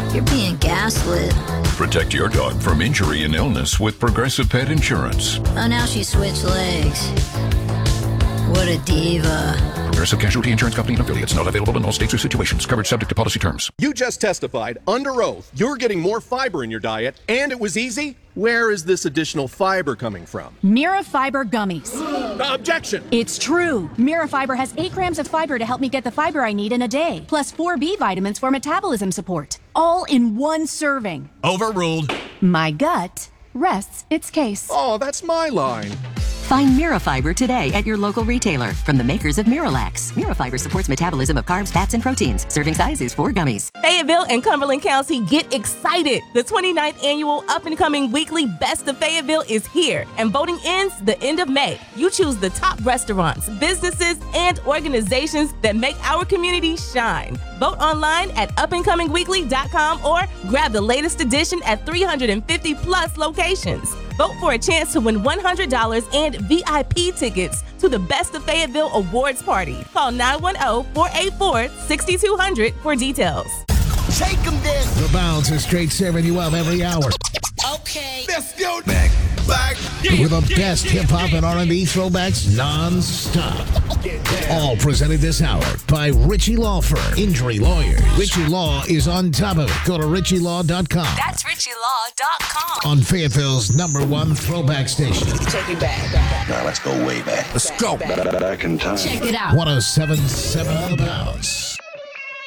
You're being gaslit. Protect your dog from injury and illness with Progressive Pet Insurance. Oh, now she switched legs. What a diva. Progressive Casualty Insurance Company and affiliates. Not available in all states or situations. Coverage subject to policy terms. You just testified under oath you're getting more fiber in your diet, and it was easy. Where is this additional fiber coming from? Mirafiber gummies. Objection! It's true. Mirafiber has 8 grams of fiber to help me get the fiber I need in a day, plus 4 B vitamins for metabolism support. All in one serving. Overruled. My gut rests its case. Oh, that's my line. Find Mirafiber today at your local retailer from the makers of Miralax. Mirafiber supports metabolism of carbs, fats, and proteins. Serving size is 4 gummies. Fayetteville and Cumberland County, get excited. The 29th annual up-and-coming weekly Best of Fayetteville is here, and voting ends the end of May. You choose the top restaurants, businesses, and organizations that make our community shine. Vote online at upandcomingweekly.com or grab the latest edition at 350-plus locations. Vote for a chance to win $100 and VIP tickets to the Best of Fayetteville Awards Party. Call 910-484-6200 for details. Take them then. The Bounce is straight serving you up every hour. Okay. Let's go back. With the best hip-hop and R&B throwbacks non-stop. All presented this hour by Ritchie Law Firm. Injury Lawyers. Ritchie Law is on top of it. Go to ritchielaw.com. That's ritchielaw.com. On Fayetteville's #1 throwback station. Take it back. Now let's go way back. Let's go. Back in time. Check it out. 107.7 The Bounce.